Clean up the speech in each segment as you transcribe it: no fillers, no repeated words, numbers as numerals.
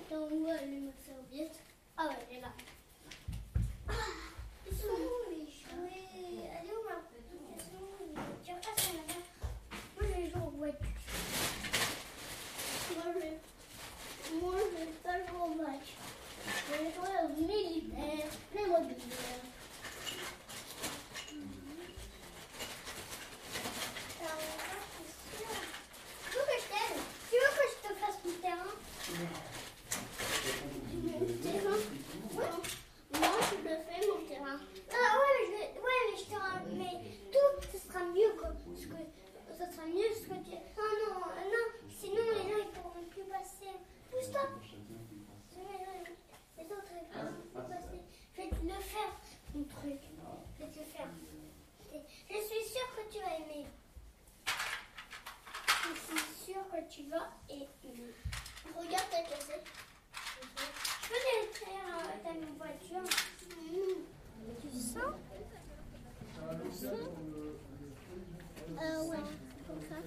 Attends, où elle est ma serviette? Ah ouais, elle est là. Ils sont où les jouets? Elle est où ma petite? Ils sont où les voitures? Ah, c'est là-bas. Moi, je vais jouer aux voitures. Moi, je vais pas jouer aux voitures. Je vais jouer aux militaires, les mobiles. Tu veux que je te fasse mon terrain? Moi, je le fais, mon terrain. Ah ouais, mais je te rends. Mais tout, ce sera mieux ça sera mieux ce que tu. Non, sinon les gens ils pourront plus passer. Pousse-toi. Les autres ils pourront plus passer. Je vais te le faire, mon truc. Je vais te le faire. Je suis sûre que tu vas aimer. Je suis sûre que tu vas aimer. Regarde ta cassette. Je peux l'écrire ta voiture. Tu sens? Ouais, comme ça.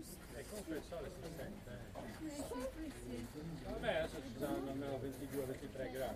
Vabbè, adesso ci saranno almeno 22-23 gradi.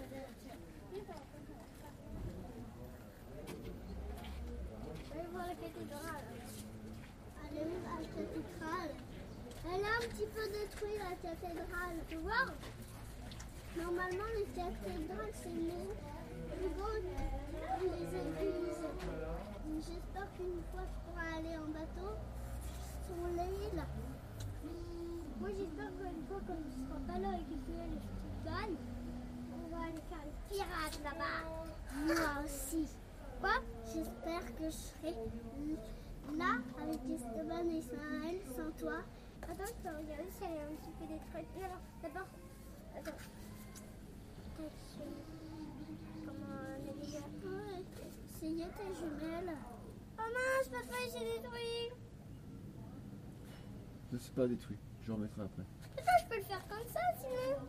Je vais voir la cathédrale. Elle est où la cathédrale? Elle est un petit peu détruite la cathédrale, tu vois? Normalement les cathédrales c'est mieux plus grandes que les églises. J'espère qu'une fois je pourrai aller en bateau sur l'île. Moi j'espère qu'une fois quand je ne serai pas là et que tu es le Stuttgart, on va aller faire les pirates là-bas. Moi aussi. Quoi? J'espère que je serai là avec Esteban et Ismaël sans toi. Attends, je peux regarder si elle est un petit peu détruite. Non, d'abord. Attends. Comment naviger? C'est tes jumelles. Oh mince, papa, il s'est détruit. Ne suis pas détruit, je remettrai après. Putain, je peux le faire comme ça sinon.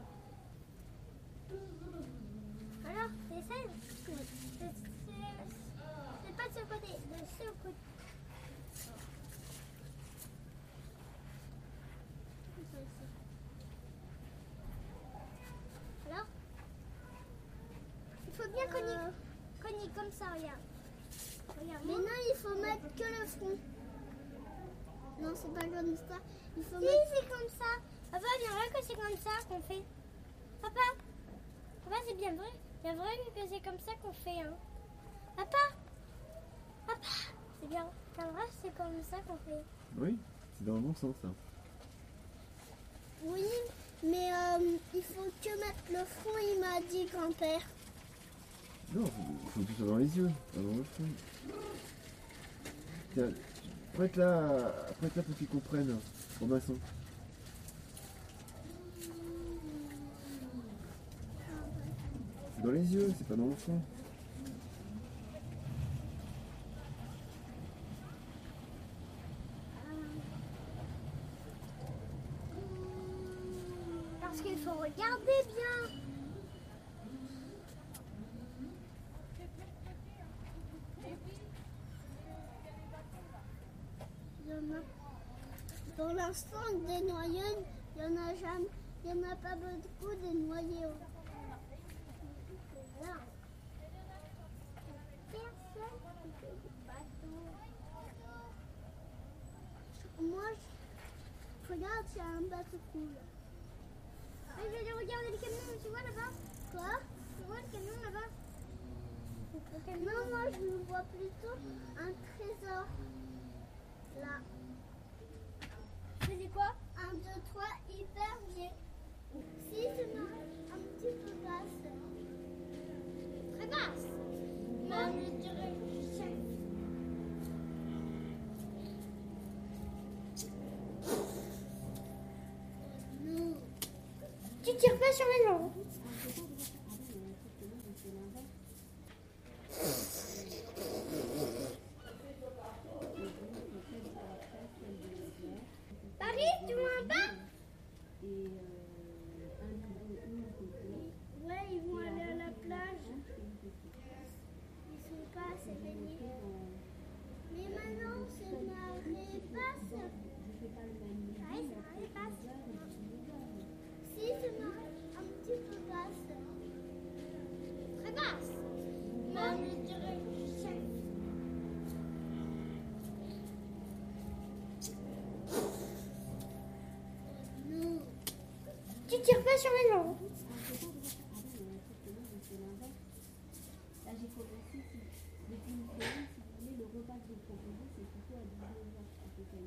Alors, t'essayes? C'est pas de ce côté, de ce côté. Alors? Il faut bien cogner comme ça, regarde. Mais non, il faut mettre que le front. Non, c'est pas comme ça. Il faut mettre... c'est comme ça. Papa, bien vrai que c'est comme ça qu'on fait. Papa, c'est bien vrai. Bien vrai que c'est comme ça qu'on fait. Hein. Papa, c'est bien vrai, c'est comme ça qu'on fait. Oui, c'est dans le bon sens, ça. Oui, mais il faut que mettre le front, il m'a dit grand-père. Non, il faut que tu sois dans les yeux, pas dans le front. Tiens, prête là pour qu'ils comprennent, au maçon. C'est dans les yeux, c'est pas dans le front. Parce qu'il faut regarder bien. Pour l'instant, des noyaux, il n'y en a jamais, il n'y en a pas beaucoup des noyaux. Là. Personne qui fait du bateau. Moi, regarde, il y a un bateau cool. Ah, je vais aller regarder le camion, tu vois là-bas? Quoi? Tu vois le camion là-bas? Non, moi je vois plutôt un trésor. Là. C'est quoi? 1, 2, 3, hyper bien. Si, c'est un petit peu basse. Très basse. Mais je dirais chef. Non. Tu tires pas sur les gens. Paris, tu vois pas? Ouais, ils vont aller à la plage. Ils sont pas assez baignés. Mais maintenant, c'est marée basse. Ouais, c'est marée basse. Si, c'est marée. tires pas sur les gens. Là, j'ai commencé depuis une semaine, si vous voulez, le repas que je proposais, c'est plutôt à 19h à peu près.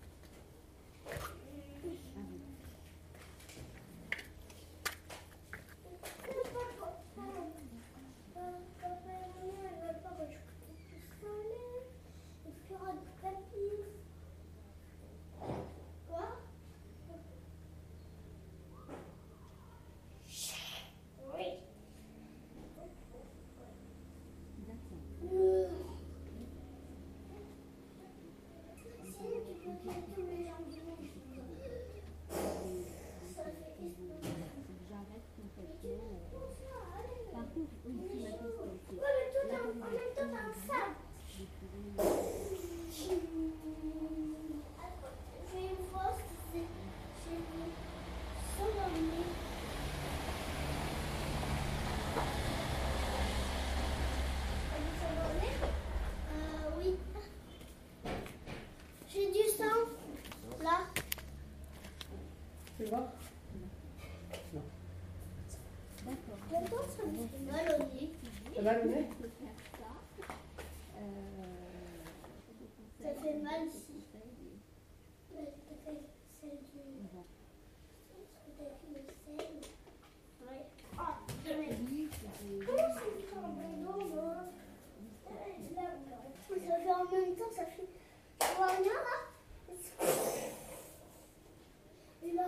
Tu vois? Non. D'accord. Ça me fait mal au nez. Ça va le nez? Ça fait mal ici. Peut-être celle du... Peut-être le sel. Ouais. Ah, comment c'est tremblé, non? Ça fait en même temps, ça fait... Tu vois rien là? Et là...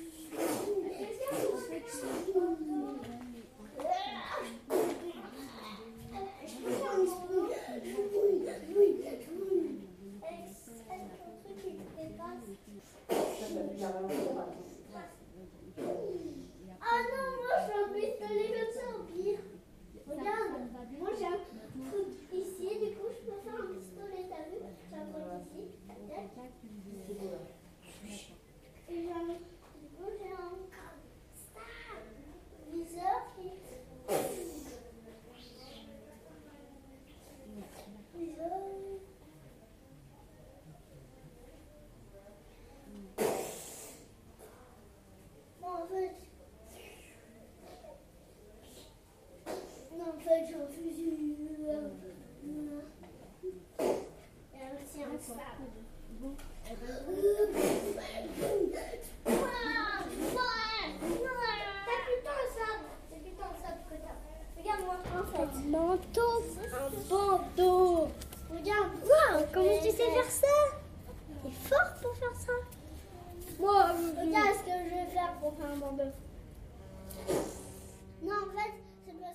Ah non, moi je fais un pistolet comme ça au pire. Regarde, moi j'ai un truc ici, du coup je peux faire un pistolet, t'as vu? J'ai un truc ici, et j'ai un, du coup j'ai un viseur qui... Viseur... Non, en fait, j'ai un fusil. Et aussi un sabre. T'as plutôt un sabre. C'est plutôt un sabre que t'as. Regarde-moi, en fait. Un bandeau. Un bandeau. Regarde. Wow, comment tu sais faire ça? T'es fort pour faire ça. Moi, regarde ce que je vais faire pour faire un bandeau.